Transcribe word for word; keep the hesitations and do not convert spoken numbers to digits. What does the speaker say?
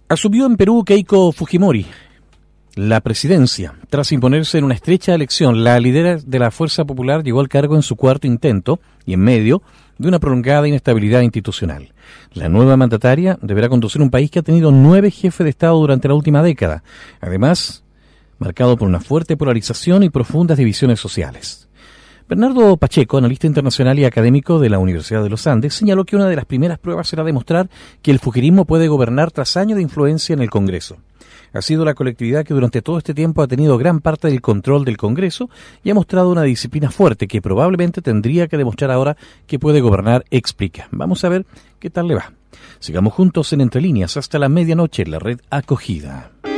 Asumió en Perú Keiko Fujimori la presidencia. Tras imponerse en una estrecha elección, la líder de la Fuerza Popular llegó al cargo en su cuarto intento y en medio de una prolongada inestabilidad institucional. La nueva mandataria deberá conducir un país que ha tenido nueve jefes de Estado durante la última década, además marcado por una fuerte polarización y profundas divisiones sociales. Bernardo Pacheco, analista internacional y académico de la Universidad de los Andes, señaló que una de las primeras pruebas será demostrar que el fujirismo puede gobernar tras años de influencia en el Congreso. Ha sido la colectividad que durante todo este tiempo ha tenido gran parte del control del Congreso y ha mostrado una disciplina fuerte que probablemente tendría que demostrar ahora que puede gobernar, explica. Vamos a ver qué tal le va. Sigamos juntos en Entre Líneas hasta la medianoche en la red Acogida.